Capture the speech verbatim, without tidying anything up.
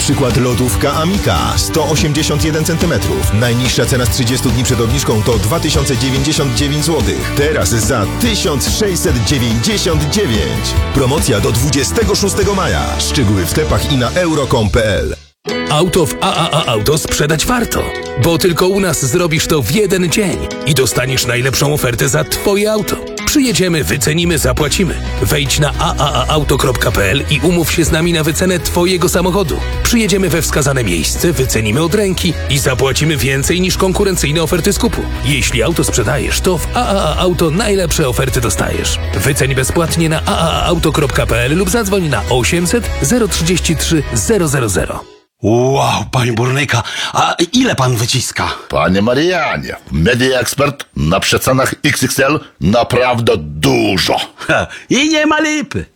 przykład lodówka Amika sto osiemdziesiąt jeden centymetrów. Najniższa cena z trzydziestu dni przed obniżką to dwa tysiące dziewięćdziesiąt dziewięć złotych. Teraz za tysiąc sześćset dziewięćdziesiąt dziewięć. Promocja do dwudziestego szóstego maja. Szczegóły w sklepach i na euro kropka com kropka p l. Auto w A A A Auto sprzedać warto, bo tylko u nas zrobisz to w jeden dzień i dostaniesz najlepszą ofertę za Twoje auto. Przyjedziemy, wycenimy, zapłacimy. Wejdź na a a a auto kropka p l i umów się z nami na wycenę Twojego samochodu. Przyjedziemy we wskazane miejsce, wycenimy od ręki i zapłacimy więcej niż konkurencyjne oferty skupu. Jeśli auto sprzedajesz, to w A A A Auto najlepsze oferty dostajesz. Wyceń bezpłatnie na a a a auto kropka p l lub zadzwoń na osiemset zero trzydzieści trzy zero zero zero. Wow, panie burnyka, a ile pan wyciska? Panie Marianie, Media Expert na przecenach X X L naprawdę dużo. Ha, i nie ma lipy.